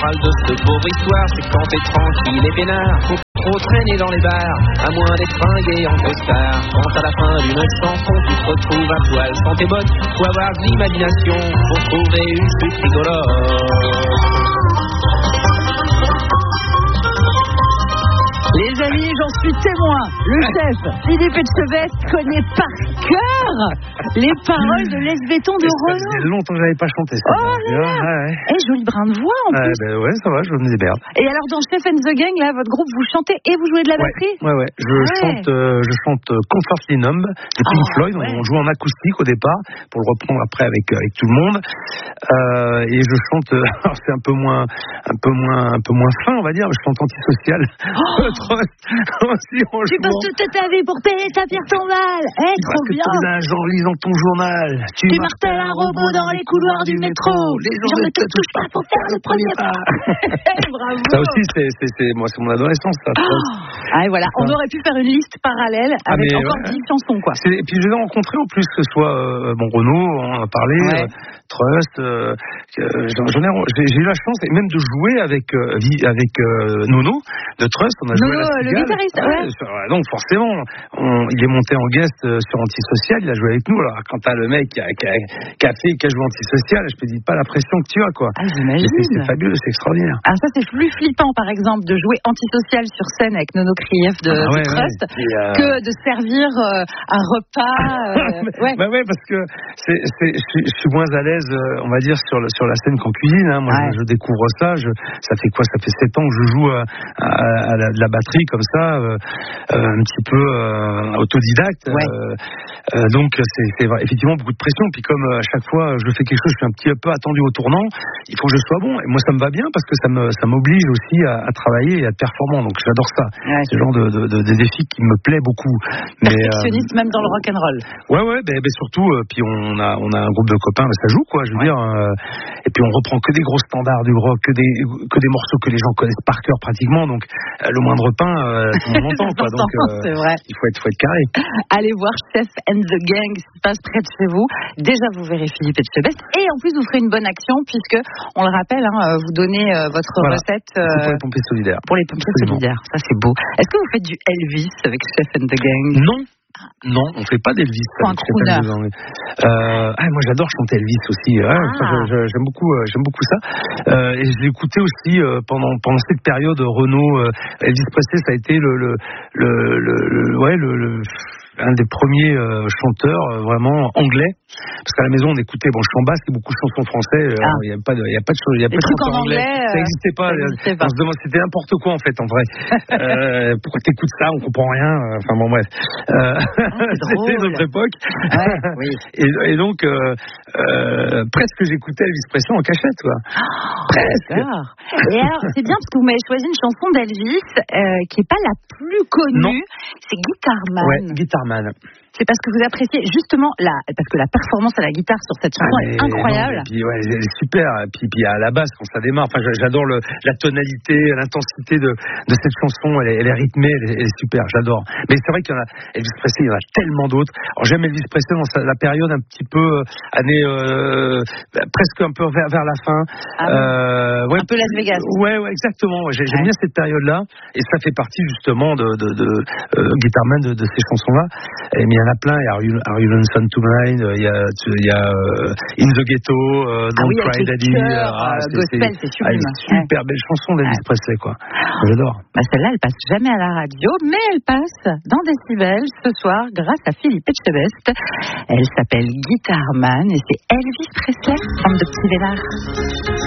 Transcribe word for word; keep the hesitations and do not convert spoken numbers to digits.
morale de cette pauvre histoire, c'est quand t'es tranquille et peinard, faut trop traîner dans les bars, à moins d'être fringué en costard. Quand à la fin d'une chanson, tu te retrouves à poil sans tes bottes, faut avoir de l'imagination pour trouver une pute rigolote. Les amis, j'en suis témoin. Le chef, Philippe Etchebest, connaît par cœur les paroles de Laisse Béton de Renaud. Ça faisait longtemps que je n'avais pas chanté ça. Oh là là. Ouais, ouais. Eh, joli brin de voix en ouais, plus. ben ouais, ça va, je me déberde. Et alors dans Chef and the Gang, là, votre groupe, vous chantez et vous jouez de la batterie? Ouais, ouais, ouais. Je ouais. chante, euh, je chante Comfortably Numb de Pink oh, Floyd. Ouais. On joue en acoustique au départ pour le reprendre après avec avec tout le monde. Euh, et je chante, euh, alors c'est un peu moins, un peu moins, un peu moins fin, on va dire. Je chante Antisocial. Oh aussi, tu passes toute ta vie pour payer ta pierre tombale. Eh, trop bien. Tu passes en lisant ton journal. Tu, tu martèles un robot dans les couloirs du métro. Les gens ne te touchent pas pour faire le premier pas. Bravo. Ça aussi, c'est, c'est, c'est, moi, c'est mon adolescence, ça. Oh. Ah, et voilà. On aurait pu faire une liste parallèle avec ah, encore dix ouais. chansons, quoi. C'est, et puis, je les ai rencontrés, en plus, que ce soit, euh, bon, Renaud, on en a parlé, ouais. euh, Trust, euh, euh, j'en, j'en ai, j'ai, j'ai eu la chance, et même de jouer avec, euh, avec euh, Nono, de Trust. On a Nono, joué à la le guitariste, ouais. ouais. Donc, forcément, on, il est monté en guest euh, sur Antisocial, il a joué avec nous. Alors, quand t'as le mec qui a, qui a, qui a fait, qui a joué Antisocial, je te dis pas la pression que tu as, quoi. Ah, j'imagine. C'est, c'est fabuleux, c'est extraordinaire. Ah, ça, c'est plus flippant, par exemple, de jouer Antisocial sur scène avec Nono Krief de, ah, ouais, de Trust, ouais. Et, euh... que de servir euh, un repas. Euh, ouais. Bah ouais, parce que c'est, c'est, je, suis, je suis moins à l'aise, euh, on va dire, sur, le, sur la scène qu'en cuisine. Hein. Moi, ouais. je, je découvre ça. Je, ça fait quoi? Ça fait sept ans que je joue à, à, à la, de la batterie comme ça, euh, euh, un petit peu euh, autodidacte. Ouais. Euh, euh, donc, c'est, c'est effectivement beaucoup de pression. Puis comme euh, à chaque fois, je fais quelque chose, je suis un petit peu attendu au tournant. Il faut que je sois bon. Et moi, ça me va bien parce que ça me, ça m'oblige aussi à, à travailler et à être performant. Donc, j'adore ça. Ouais. C'est le genre de, de, de, de défi qui me plaît beaucoup. Perfectionniste euh, même dans le rock'n'roll. Ouais, ouais. Ben, ben surtout, euh, puis on a, on a un groupe de copains, ça joue, quoi. Je veux ouais. dire. Euh, et puis on reprend que des gros standards du rock, que des, que des morceaux que les gens connaissent par cœur pratiquement. Donc, euh, le moindre pain, euh, tout le monde entend, quoi. Donc, euh, c'est vrai. Il faut être, faut être carré. Allez voir Chef and the Gang, ce qui se passe près de chez vous. Déjà, vous verrez Philippe Etchebest. Et en plus, vous ferez une bonne action, puisque, on le rappelle, hein, vous donnez euh, votre voilà. recette. Euh, pour les pompiers solidaires. Pour les pompiers Absolument. solidaires. Ça, c'est beau. Est-ce que vous faites du Elvis avec Chef and the Gang? Non. Non, on fait pas d'Elvis. Un crooner. Euh, ah, moi, j'adore chanter Elvis aussi. Ouais, ah. je, je, j'aime beaucoup, euh, j'aime beaucoup ça. Euh, et je l'ai écouté aussi euh, pendant pendant cette période. Renaud, euh, Elvis Presley, ça a été le le le, le, le ouais le, le un des premiers euh, chanteurs euh, vraiment anglais, parce qu'à la maison on écoutait, bon je suis en basse, il y a beaucoup de chansons français, il ah. n'y a pas de, il y a pas de choses, il y a pas de chansons en anglais, anglais euh, ça n'existait pas, ça existait pas. On se demande, c'était n'importe quoi en fait en vrai. euh, pourquoi t'écoutes ça, on comprend rien, enfin bon bref. Euh, ah, c'était notre époque. Ouais, oui. et, et donc euh, euh, presque j'écoutais Elvis Presley en cachette, quoi. Oh, presque. D'accord. Et alors c'est bien parce que vous m'avez choisi une chanson d'Elvis euh, qui est pas la plus connue, non. C'est Guitar Man. Ouais, Guitar Man. C'est parce que vous appréciez justement la, parce que la performance à la guitare sur cette chanson ah, est incroyable. Non, et puis ouais, elle est super. Et puis, puis à la base quand ça démarre, enfin j'adore le, la tonalité, l'intensité de, de cette chanson. Elle est, elle est rythmée, elle est, elle est super. J'adore. Mais c'est vrai qu'il y en a Elvis Presley, il y en a tellement d'autres. Alors j'aime Elvis Presley dans sa, la période un petit peu euh, année euh, presque un peu vers, vers la fin. Ah, euh, ouais, un peu Las Vegas. Ouais, ouais, exactement. J'aime ouais. bien cette période-là, et ça fait partie justement de, de, de euh, Guitar Man, de, de ces chansons-là. Et mais il y en a plein. Il y a Are You, Are You Lonesome Tonight, il y a, il y a uh, In the Ghetto, uh, Don't ah oui, Cry Daddy. Cœurs, ah, c'est, gospel, c'est, c'est sublime. Ah, super ouais. belle chanson d'Elvis ouais. Presley, quoi. J'adore. Bah celle-là, elle passe jamais à la radio, mais elle passe dans Décibel ce soir grâce à Philippe Etchebest. Elle s'appelle Guitar Man et c'est Elvis Presley, femme de petit vénard.